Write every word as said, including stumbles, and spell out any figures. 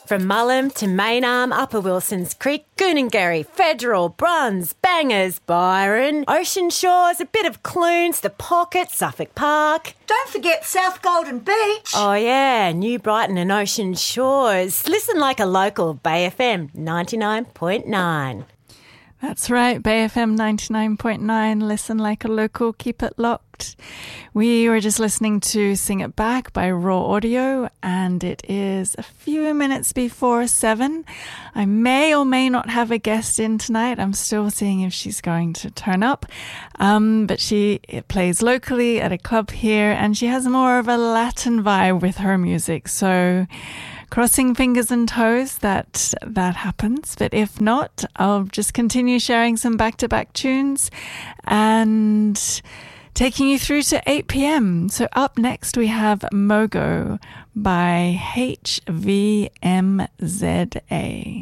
From Mullum to Maynarm, Upper Wilsons Creek, Goonangarry, Federal, Bruns, Bangers, Byron, Ocean Shores, a bit of Clunes, The Pocket, Suffolk Park. Don't forget South Golden Beach. Oh yeah, New Brighton and Ocean Shores. Listen like a local, Bay F M ninety-nine point nine. That's right, Bay F M ninety-nine point nine. Listen like a local, keep it locked. We were just listening to Sing It Back by Raw Audio, and it is a few minutes before seven. I may or may not have a guest in tonight. I'm still seeing if she's going to turn up. Um, but she plays locally at a club here, and she has more of a Latin vibe with her music. So crossing fingers and toes that that happens. But if not, I'll just continue sharing some back-to-back tunes and taking you through to eight p.m. So up next we have Mogo by H V M Z A.